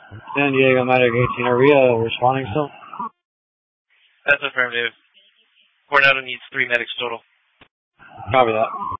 San Diego Medic 18, are we responding still? That's affirmative. Coronado needs 3 medics total. Copy that.